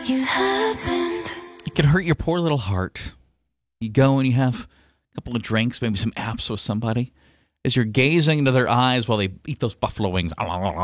You happened. It can hurt your poor little heart. You go and you have a couple of drinks, maybe some apps with somebody. As you're gazing into their eyes while they eat those buffalo wings.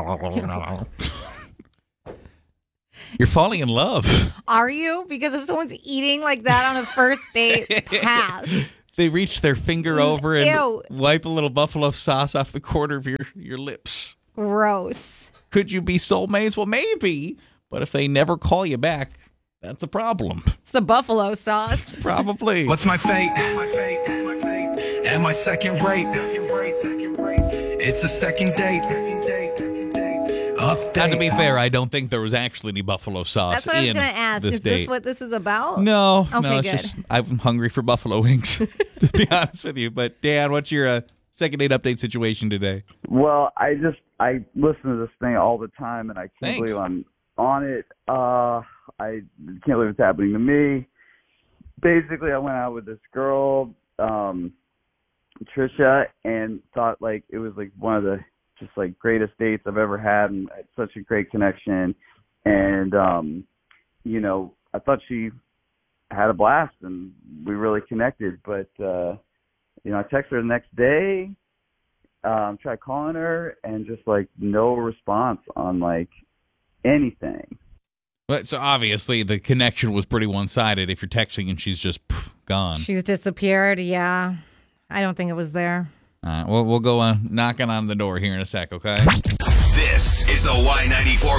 You're falling in love. Are you? Because if someone's eating like that on a first date, pass. They reach their finger over and Ew. wipe a little buffalo sauce off the corner of your lips. Gross. Could you be soulmates? Well, maybe. But if they never call you back, that's a problem. It's the buffalo sauce. Probably. What's my fate? Am I second rate? It's a second date. Update. Now, to be fair, I don't think there was actually any buffalo sauce. That's what I was in going to ask. this Is date. this what this is about? No, Okay, no, it's good. just I'm hungry for buffalo wings, to be honest with you. But Dan, what's your second date update situation today? Well, I listen to this thing all the time, and I can't Thanks. believe I'm on it. I can't believe it's happening to me. Basically, I went out with this girl, Trisha, and thought like it was like one of the just like greatest dates I've ever had, and I had such a great connection. And I thought she had a blast, and we really connected. But I texted her the next day. Tried calling her, and just like no response on like anything. But so obviously the connection was pretty one-sided. If you're texting and she's just gone. She's disappeared. Yeah. I don't think it was there. All right, we'll go knocking on the door here in a sec. Okay. This is the Y94